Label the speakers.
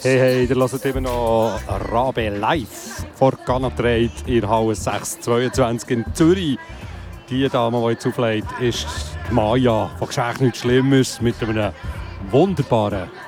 Speaker 1: Hey, ihr hört immer noch Rabe live vor Ghana Trade in der Halle 622 in Zürich. Die Dame, die jetzt auflegt, ist Maja von «Geschäft nichts Schlimmes» mit einem wunderbaren